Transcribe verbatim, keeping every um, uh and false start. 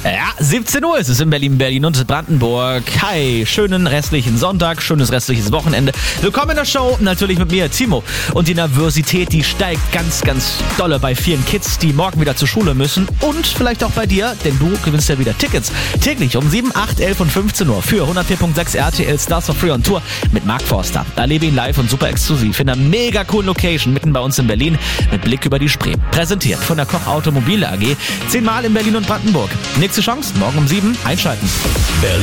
Ja, siebzehn Uhr ist es in Berlin, Berlin und Brandenburg. Hi, schönen restlichen Sonntag, schönes restliches Wochenende. Willkommen in der Show, natürlich mit mir, Timo. Und die Nervosität, die steigt ganz, ganz dolle bei vielen Kids, die morgen wieder zur Schule müssen. Und vielleicht auch bei dir, denn du gewinnst ja wieder Tickets. Täglich um sieben, acht, elf und fünfzehn Uhr für hundertvier Komma sechs R T L Stars for Free on Tour mit Mark Forster. Da lebe ihn live und super exklusiv in einer mega coolen Location mitten bei uns in Berlin mit Blick über die Spree. Präsentiert von der Koch Automobile A G. Zehnmal in Berlin und Brandenburg. Nächste Chance, morgen um sieben, einschalten. Berlin.